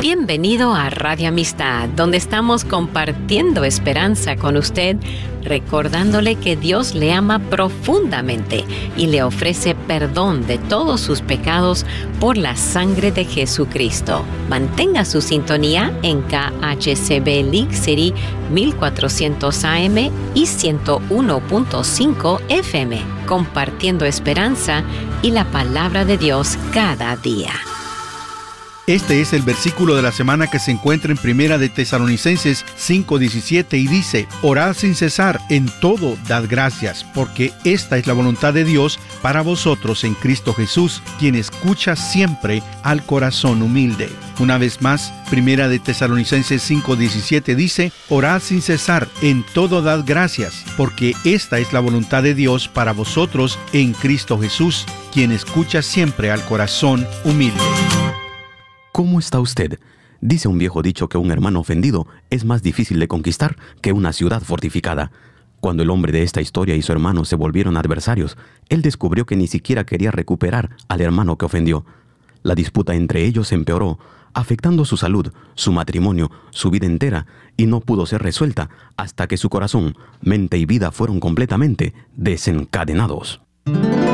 Bienvenido a Radio Amistad, donde estamos compartiendo esperanza con usted, recordándole que Dios le ama profundamente y le ofrece perdón de todos sus pecados por la sangre de Jesucristo. Mantenga su sintonía en KHCB League City 1400 AM y 101.5 FM, compartiendo esperanza y la palabra de Dios cada día. Este es el versículo de la semana que se encuentra en Primera de Tesalonicenses 5:17 y dice: Orad sin cesar, en todo dad gracias, porque esta es la voluntad de Dios para vosotros en Cristo Jesús, quien escucha siempre al corazón humilde. Una vez más, Primera de Tesalonicenses 5:17 dice: Orad sin cesar, en todo dad gracias, porque esta es la voluntad de Dios para vosotros en Cristo Jesús, quien escucha siempre al corazón humilde. ¿Cómo está usted? Dice un viejo dicho que un hermano ofendido es más difícil de conquistar que una ciudad fortificada. Cuando el hombre de esta historia y su hermano se volvieron adversarios, él descubrió que ni siquiera quería recuperar al hermano que ofendió. La disputa entre ellos empeoró, afectando su salud, su matrimonio, su vida entera, y no pudo ser resuelta hasta que su corazón, mente y vida fueron completamente desencadenados.